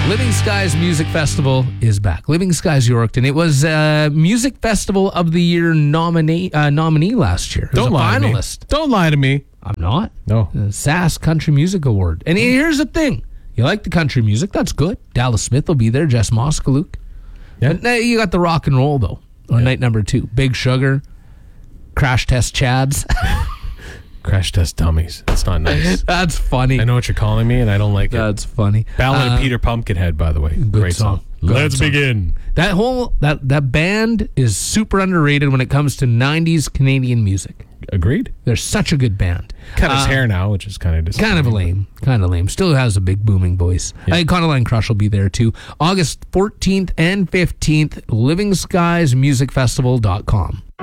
Living Skies Music Festival is back. Living Skies Yorkton. It was Music Festival of the Year nominee last year. It was Don't lie finalist. to me. Don't lie to me. I'm not. No. The SAS Country Music Award. And here's the thing. You like the country music, that's good. Dallas Smith will be there, Jess Moskalouk. Yeah. But you got the rock and roll, though, on night number 2. Big Sugar, Crash Test Chads. Crash Test Dummies. That's not nice. That's funny. I know what you're calling me, and I don't like it. That's funny. Ballad of Peter Pumpkinhead, by the way. Great song. Good Let's song. begin. That whole that band is super underrated when it comes to 90s Canadian music. Agreed. They're such a good band. Cut his hair now, which is kind of disappointing. Kind of lame. Still has a big booming voice. Yeah. Econoline Crush will be there too. August 14th and 15th, livingskiesmusicfestival.com.